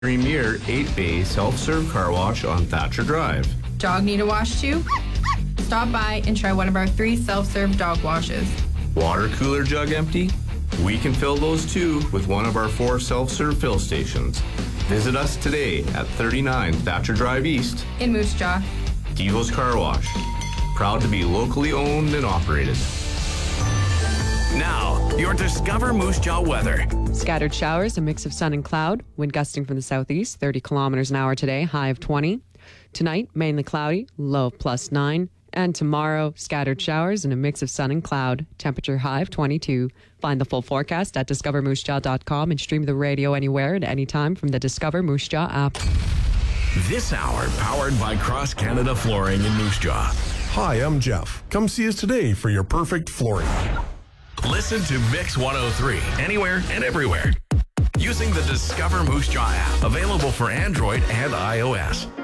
Premier 8-bay self-serve car wash on Thatcher Drive. Dog need a wash too? Stop by and try one of our 3 self-serve dog washes. Water cooler jug empty? We can fill those too with one of our 4 self-serve fill stations. Visit us today at 39 Thatcher Drive East In Moose Jaw. Devo's Car Wash. Proud to be locally owned and operated. Now, your Discover Moose Jaw weather. Scattered showers, a mix of sun and cloud. Wind gusting from the southeast, 30 kilometers an hour today, high of 20. Tonight, mainly cloudy, low of +9. And tomorrow, scattered showers and a mix of sun and cloud, temperature high of 22. Find the full forecast at discovermoosejaw.com and stream the radio anywhere at any time from the Discover Moose Jaw app. This hour powered by Cross Canada Flooring in Moose Jaw. Hi, I'm Jeff. Come see us today for your perfect flooring. Listen to Mix 103 anywhere and everywhere using the Discover Moose Jaw app, available for Android and iOS.